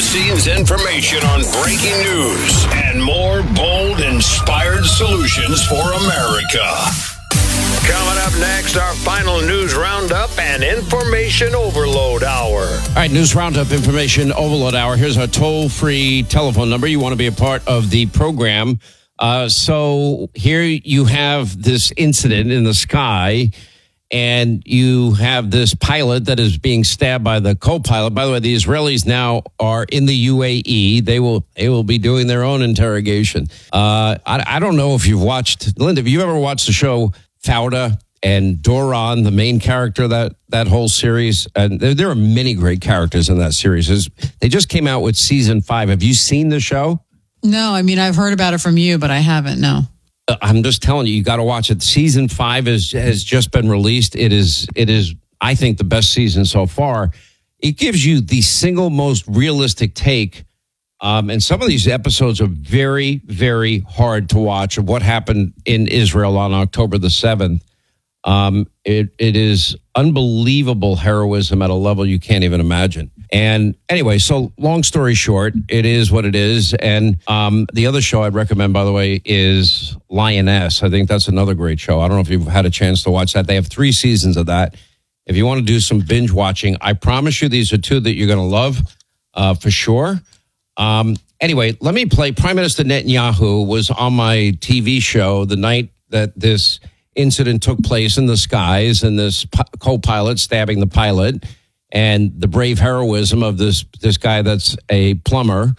behind-the-scenes information on breaking news and more bold, inspired solutions for America. Coming up next, our final news roundup and information overload hour. All right, news roundup, information overload hour. Here's our toll-free telephone number. You want to be a part of the program. So here you have this incident in the sky, and you have this pilot that is being stabbed by the co-pilot. By the way, the Israelis now are in the UAE. They will be doing their own interrogation. I don't know if you've watched, Linda, have you ever watched the show Fauda and Doron, the main character, that whole series? And there are many great characters in that series. They just came out with season 5. Have you seen the show? No, I mean, I've heard about it from you, but I haven't, no. I'm just telling you, you got to watch it. Season 5 has just been released. It is, I think, the best season so far. It gives you the single most realistic take. And some of these episodes are very, very hard to watch of what happened in Israel on October the 7th. It is unbelievable heroism at a level you can't even imagine. And anyway, so long story short, it is what it is. And the other show I'd recommend, by the way, is Lioness. I think that's another great show. I don't know if you've had a chance to watch that. They have 3 seasons of that. If you want to do some binge watching, I promise you these are 2 that you're going to love for sure. Anyway, let me play. Prime Minister Netanyahu was on my TV show the night that this incident took place in the skies, and this co-pilot stabbing the pilot, and the brave heroism of this guy that's a plumber.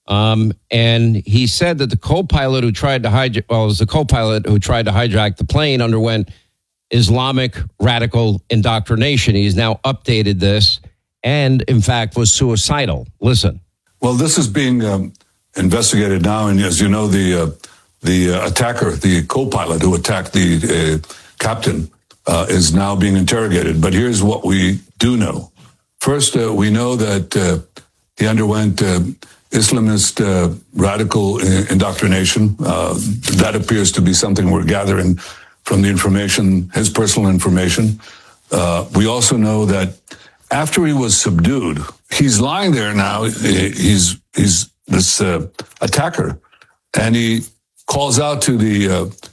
And he said that the co-pilot who tried to hijack, well, it was the co-pilot who tried to hijack the plane, underwent Islamic radical indoctrination. He's now updated this and, in fact, was suicidal. Listen. Well, this is being investigated now, and as you know, the attacker, the co-pilot who attacked the captain, is now being interrogated. But here's what we do know. First, we know that he underwent Islamist radical indoctrination. That appears to be something we're gathering from the information, his personal information. We also know that after he was subdued, he's lying there now. He's this attacker, and he calls out to the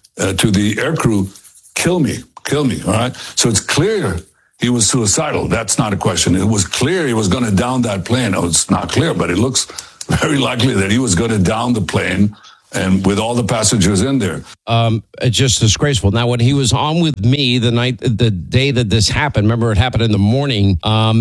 aircrew, kill me. All right. So it's clear he was suicidal. That's not a question. It was clear he was going to down that plane. Oh, it's not clear, but it looks very likely that he was going to down the plane, and with all the passengers in there. It's just disgraceful. Now, when he was on with me the day that this happened, remember it happened in the morning,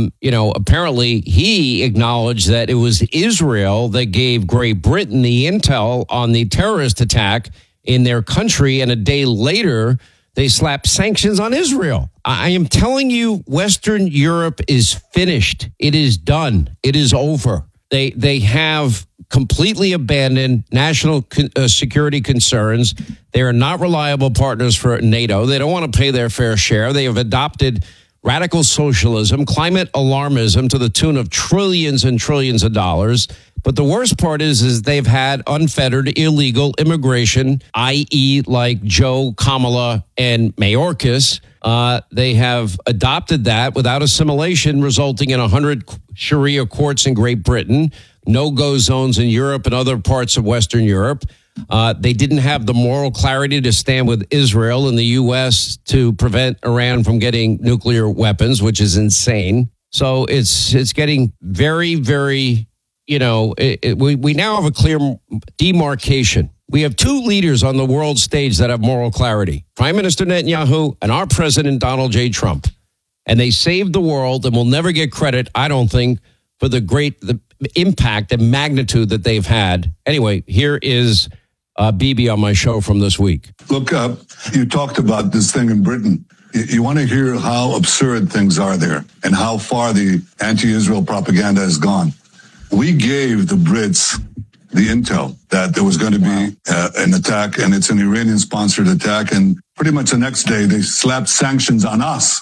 apparently he acknowledged that it was Israel that gave Great Britain the intel on the terrorist attack in their country, and a day later, they slapped sanctions on Israel. I am telling you, Western Europe is finished. It is done. It is over. They have completely abandoned national security concerns. They are not reliable partners for NATO. They don't want to pay their fair share. They have adopted radical socialism, climate alarmism to the tune of trillions and trillions of dollars. But the worst part is they've had unfettered illegal immigration, i.e. like Joe, Kamala, and Mayorkas. They have adopted that without assimilation, resulting in 100 Sharia courts in Great Britain, no-go zones in Europe and other parts of Western Europe. They didn't have the moral clarity to stand with Israel and the U.S. to prevent Iran from getting nuclear weapons, which is insane. So it's getting very, very, we now have a clear demarcation. We have 2 leaders on the world stage that have moral clarity, Prime Minister Netanyahu and our President Donald J. Trump. And they saved the world and will never get credit, I don't think, for the impact and magnitude that they've had. Anyway, here is Bibi on my show from this week. Look, you talked about this thing in Britain. You want to hear how absurd things are there and how far the anti-Israel propaganda has gone. We gave the Brits the intel that there was going to be an attack, and it's an Iranian-sponsored attack, and pretty much the next day they slapped sanctions on us.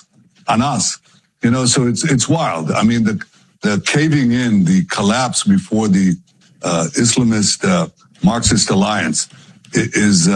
So it's wild. I mean, the caving in, the collapse before the Islamist Marxist alliance is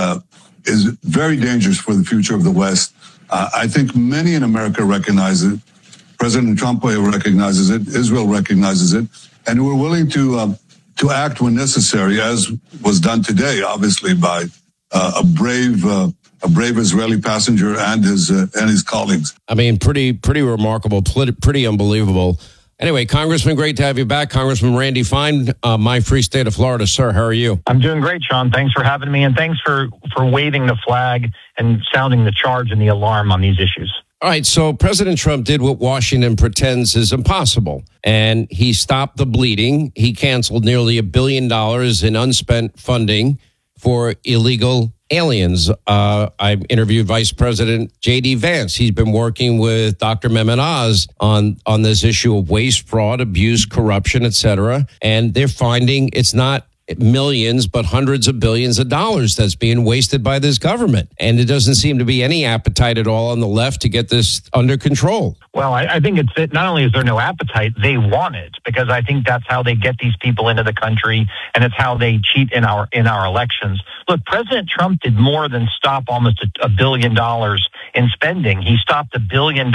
very dangerous for the future of the West. I think many in America recognize it. President Trump recognizes it. Israel recognizes it. And we're willing to act when necessary, as was done today, obviously, by a brave Israeli passenger and his colleagues. I mean, pretty remarkable, pretty unbelievable. Anyway, Congressman, great to have you back. Congressman Randy Fine, my free state of Florida. Sir, how are you? I'm doing great, Sean. Thanks for having me, and thanks for waving the flag and sounding the charge and the alarm on these issues. All right, so President Trump did what Washington pretends is impossible, and he stopped the bleeding. He canceled nearly $1 billion in unspent funding for illegal aliens. I interviewed Vice President J.D. Vance. He's been working with Dr. Mehmet Oz on this issue of waste, fraud, abuse, corruption, et cetera. And they're finding it's not millions, but hundreds of billions of dollars that's being wasted by this government. And it doesn't seem to be any appetite at all on the left to get this under control. Well, I think it's not only is there no appetite, they want it, because I think that's how they get these people into the country, and it's how they cheat in our elections. Look, President Trump did more than stop almost $1 billion in spending. He stopped $1 billion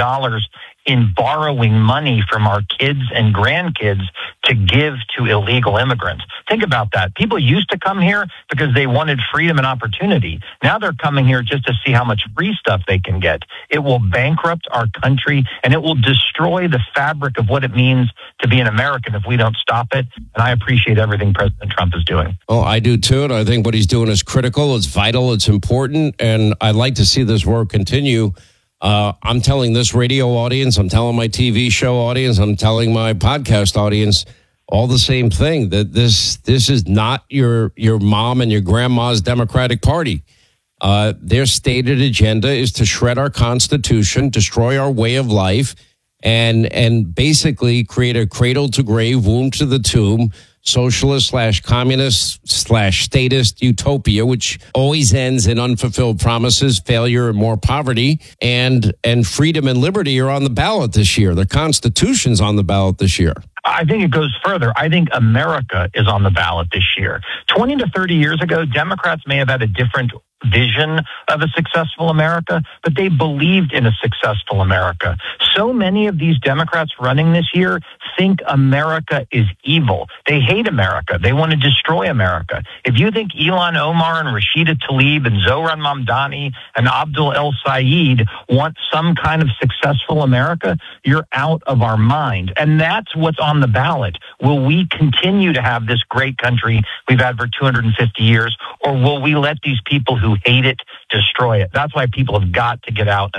in borrowing money from our kids and grandkids to give to illegal immigrants. Think about that. People used to come here because they wanted freedom and opportunity. Now they're coming here just to see how much free stuff they can get. It will bankrupt our country, and it will destroy the fabric of what it means to be an American if we don't stop it. And I appreciate everything President Trump is doing. Well, I do too. And I think what he's doing is critical. It's vital. It's important. And I'd like to see this work continue. I'm telling this radio audience, I'm telling my TV show audience, I'm telling my podcast audience all the same thing, that this is not your mom and your grandma's Democratic Party. Their stated agenda is to shred our Constitution, destroy our way of life, and basically create a cradle to grave, womb to the tomb, socialist / communist / statist utopia, which always ends in unfulfilled promises, failure, and more poverty. And freedom and liberty are on the ballot this year. The Constitution's on the ballot this year. I think it goes further. I think America is on the ballot this year. 20 to 30 years ago, Democrats may have had a different vision of a successful America, but they believed in a successful America. So many of these Democrats running this year think America is evil. They hate America. They want to destroy America. If you think Ilhan Omar and Rashida Tlaib and Zohran Mamdani and Abdul El Sayed want some kind of successful America, you're out of our mind. And that's what's on the ballot. Will we continue to have this great country we've had for 250 years, or will we let these people who hate it destroy it? That's why people have got to get out